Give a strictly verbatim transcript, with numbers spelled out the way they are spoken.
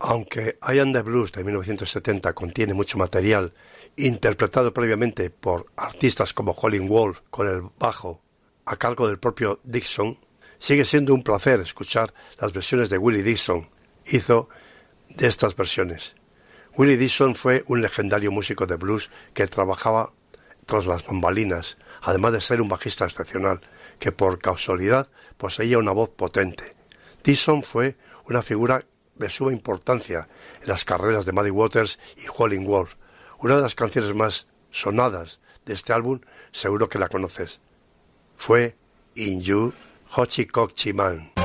Aunque I Am the Blues de mil novecientos setenta contiene mucho material interpretado previamente por artistas como Howlin' Wolf con el bajo a cargo del propio Dixon, sigue siendo un placer escuchar las versiones de Willie Dixon hizo de estas versiones. Willie Dixon fue un legendario músico de blues que trabajaba tras las bambalinas, además de ser un bajista excepcional, que por casualidad poseía una voz potente. Dixon fue una figura de suma importancia en las carreras de Muddy Waters y Howlin' Wolf. Una de las canciones más sonadas de este álbum, seguro que la conoces, fue In You, Hoochie Coochie Man.